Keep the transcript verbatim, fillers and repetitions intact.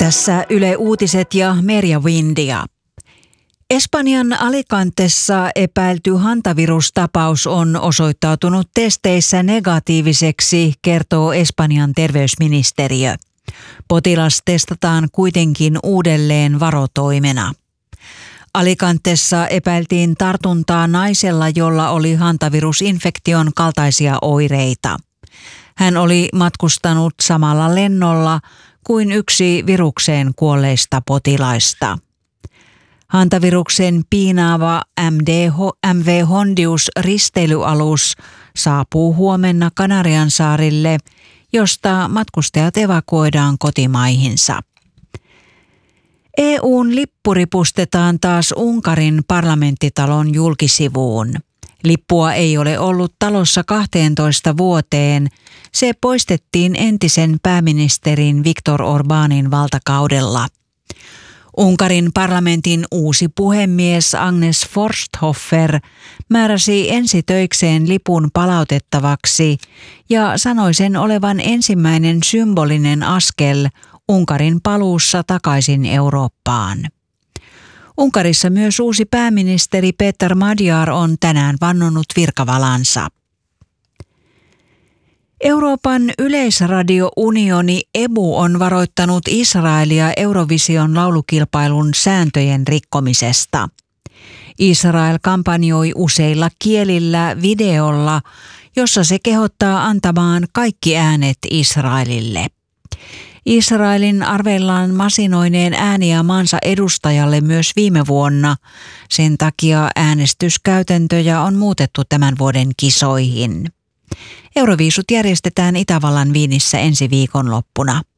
Tässä Yle Uutiset ja Merja Windia. Espanjan Alicantessa epäilty hantavirustapaus on osoittautunut testeissä negatiiviseksi, kertoo Espanjan terveysministeriö. Potilas testataan kuitenkin uudelleen varotoimena. Alicantessa epäiltiin tartuntaa naisella, jolla oli hantavirusinfektion kaltaisia oireita. Hän oli matkustanut samalla lennolla kuin yksi virukseen kuolleista potilaista. Hantaviruksen piinaava M V Hondius risteilyalus saapuu huomenna Kanariansaarille, josta matkustajat evakuoidaan kotimaihinsa. E U:n lippu ripustetaan taas Unkarin parlamenttitalon julkisivuun. Lippua ei ole ollut talossa kahteentoista vuoteen. Se poistettiin entisen pääministerin Viktor Orbánin valtakaudella. Unkarin parlamentin uusi puhemies Agnes Forsthofer määräsi ensitöikseen lipun palautettavaksi ja sanoi sen olevan ensimmäinen symbolinen askel Unkarin paluussa takaisin Eurooppaan. Unkarissa myös uusi pääministeri Péter Magyar on tänään vannonut virkavalansa. Euroopan yleisradiounioni E B U on varoittanut Israelia Eurovision laulukilpailun sääntöjen rikkomisesta. Israel kampanjoi useilla kielillä videolla, jossa se kehottaa antamaan kaikki äänet Israelille. Israelin arvellaan masinoineen ääniä maansa edustajalle myös viime vuonna. Sen takia äänestyskäytäntöjä on muutettu tämän vuoden kisoihin. Euroviisut järjestetään Itävallan Viinissä ensi viikonloppuna.